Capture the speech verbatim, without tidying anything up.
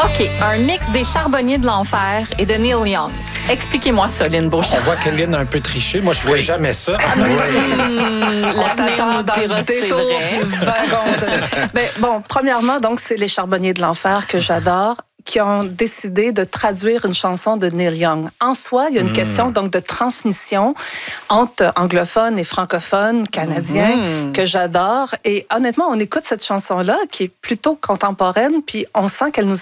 OK, un mix des Charbonniers de l'Enfer et de Neil Young. Expliquez-moi ça, Lynn Beauchamp. On voit que Lynn a un peu triché. Moi, je ne voyais jamais ça. Mmh, On t'attend dans le détour du wagon. De... Ben, bon, premièrement, donc, c'est les Charbonniers de l'Enfer que j'adore, qui ont décidé de traduire une chanson de Neil Young. En soi, il y a une mmh. question donc de transmission entre anglophones et francophones canadiens mmh. que j'adore. Et honnêtement, on écoute cette chanson-là qui est plutôt contemporaine, puis on sent qu'elle nous